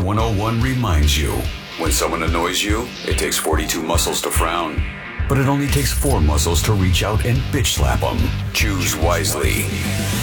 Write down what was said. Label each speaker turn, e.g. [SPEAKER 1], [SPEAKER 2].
[SPEAKER 1] Care 101 reminds you, when someone annoys you, it takes 42 muscles to frown. But it only takes 4 muscles to reach out and bitch slap them. Choose wisely.